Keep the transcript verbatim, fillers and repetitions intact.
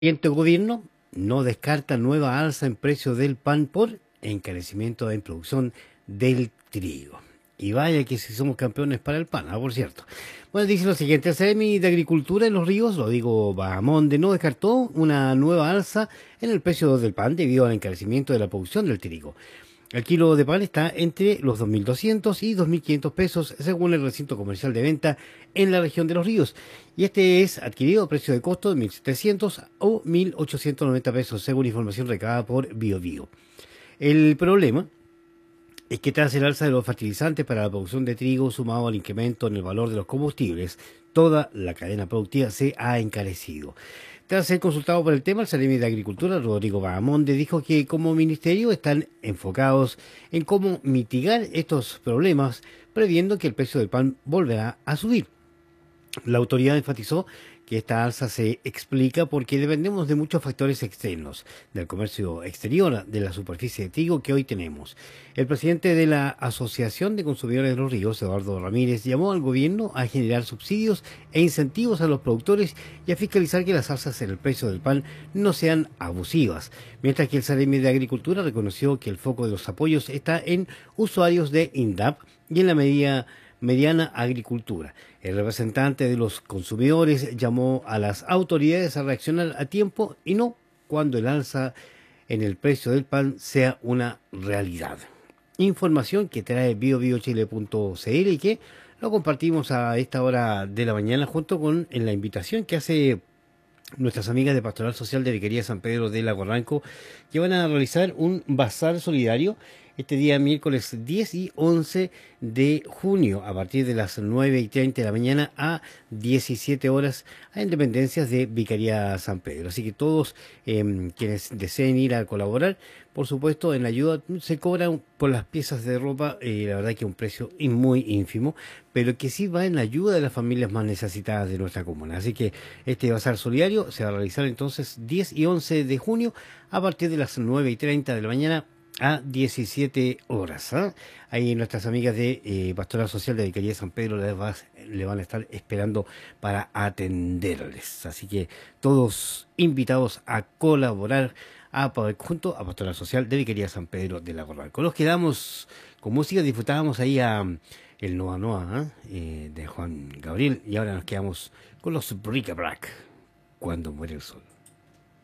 siguiente gobierno no descarta nueva alza en precio del pan por encarecimiento en producción del trigo. Y vaya que si somos campeones para el pan, ah, por cierto. Bueno, dice lo siguiente, el Seremi de Agricultura en Los Ríos, lo digo Bahamonde, no descartó una nueva alza en el precio del pan debido al encarecimiento de la producción del trigo. El kilo de pan está entre los dos mil doscientos y dos mil quinientos pesos según el recinto comercial de venta en la región de Los Ríos. Y este es adquirido a precio de costo de mil setecientos o mil ochocientos noventa pesos según información recabada por BioBio. El problema es que tras el alza de los fertilizantes para la producción de trigo sumado al incremento en el valor de los combustibles, toda la cadena productiva se ha encarecido. Tras ser consultado por el tema, el Seremi de Agricultura, Rodrigo Bahamonde, dijo que como ministerio están enfocados en cómo mitigar estos problemas, previendo que el precio del pan volverá a subir. La autoridad enfatizó que esta alza se explica porque dependemos de muchos factores externos, del comercio exterior, de la superficie de trigo que hoy tenemos. El presidente de la Asociación de Consumidores de los Ríos, Eduardo Ramírez, llamó al gobierno a generar subsidios e incentivos a los productores y a fiscalizar que las alzas en el precio del pan no sean abusivas. Mientras que el Seremi de Agricultura reconoció que el foco de los apoyos está en usuarios de INDAP y en la medida mediana agricultura. El representante de los consumidores llamó a las autoridades a reaccionar a tiempo y no cuando el alza en el precio del pan sea una realidad. Información que trae bio bio chile punto c l y que lo compartimos a esta hora de la mañana junto con en la invitación que hace nuestras amigas de Pastoral Social de Vicaría San Pedro de Lago Ranco, que van a realizar un bazar solidario este día miércoles diez y once de junio a partir de las nueve y treinta de la mañana a diecisiete horas a Independencias de Vicaría San Pedro. Así que todos eh, quienes deseen ir a colaborar, por supuesto, en la ayuda se cobran por las piezas de ropa, eh, la verdad que un precio muy ínfimo, pero que sí va en la ayuda de las familias más necesitadas de nuestra comuna. Así que este bazar solidario se va a realizar entonces diez y once de junio a partir de las nueve y treinta de la mañana a diecisiete horas. ¿eh? Ahí nuestras amigas de eh, Pastoral Social de Vicaría San Pedro les va, le van a estar esperando para atenderles. Así que todos invitados a colaborar a, junto a Pastoral Social de Vicaría San Pedro de Lago Ranco. Nos quedamos con música, disfrutábamos ahí a el Noa Noa ¿eh? Eh, de Juan Gabriel y ahora nos quedamos con los Bric-a-Brac, Cuando muere el sol.